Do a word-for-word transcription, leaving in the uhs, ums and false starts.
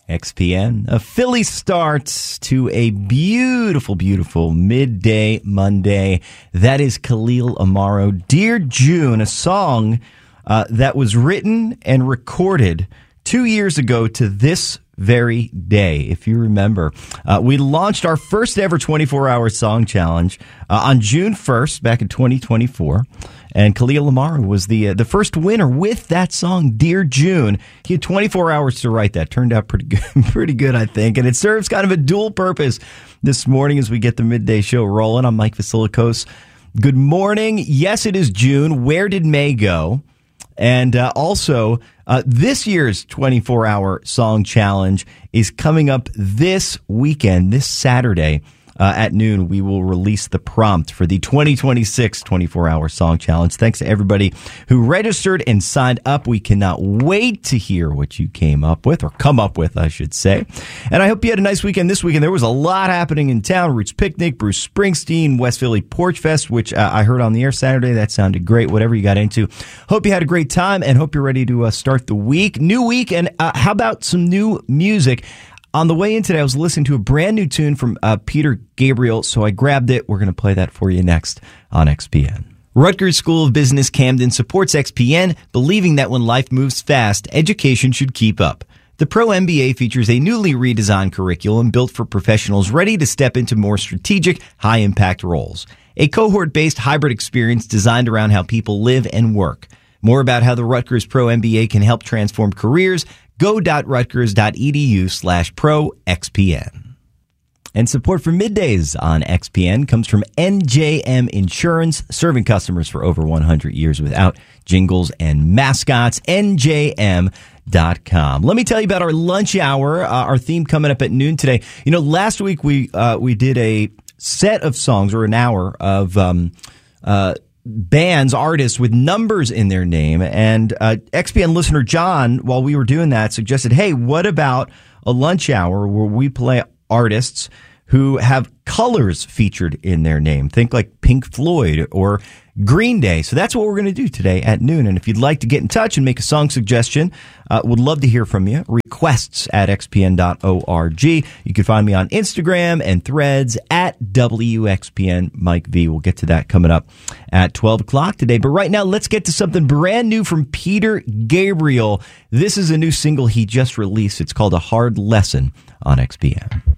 X P N. A Philly starts to a beautiful, beautiful midday Monday. That is Khalil Amaro, Dear June, a song uh, that was written and recorded two years ago to this very day, if you remember. Uh, we launched our first ever twenty-four hour song challenge uh, on June first, back in twenty twenty-four. And Khalil Amaro was the uh, the first winner with that song, Dear June. He had twenty-four hours to write that. Turned out pretty good, pretty good, I think. And it serves kind of a dual purpose this morning as we get the midday show rolling. I'm Mike Vasilikos. Good morning. Yes, it is June. Where did May go? And uh, also, uh, this year's twenty-four hour song challenge is coming up this weekend, this Saturday. Uh, at noon, we will release the prompt for the twenty twenty-six twenty-four hour song challenge. Thanks to everybody who registered and signed up. We cannot wait to hear what you came up with, or come up with, I should say. And I hope you had a nice weekend this weekend. There was a lot happening in town. Roots Picnic, Bruce Springsteen, West Philly Porch Fest, which uh, I heard on the air Saturday. That sounded great, whatever you got into. Hope you had a great time, and hope you're ready to uh, start the week. New week, and uh, how about some new music? On the way in today, I was listening to a brand new tune from uh, Peter Gabriel, so I grabbed it. We're going to play that for you next on X P N. Rutgers School of Business Camden supports X P N, believing that when life moves fast, education should keep up. The Pro M B A features a newly redesigned curriculum built for professionals ready to step into more strategic, high-impact roles. A cohort-based hybrid experience designed around how people live and work. More about how the Rutgers Pro M B A can help transform careers, go.rutgers.edu slash pro XPN. And support for Middays on X P N comes from N J M Insurance, serving customers for over one hundred years without jingles and mascots. N J M dot com. Let me tell you about our lunch hour, uh, our theme coming up at noon today. You know, last week we uh, we did a set of songs, or an hour of um, uh bands, artists with numbers in their name. And uh, X P N listener John, while we were doing that, suggested, hey, what about a lunch hour where we play artists who have colors featured in their name? Think like Pink Floyd or Green Day. So that's what we're going to do today at noon. And if you'd like to get in touch and make a song suggestion, uh, would love to hear from you. Requests at x p n dot org. You can find me on Instagram and Threads at W X P N Mike V. We'll get to that coming up at twelve o'clock today. But right now, let's get to something brand new from Peter Gabriel. This is a new single he just released. It's called A Hard Lesson on X P N.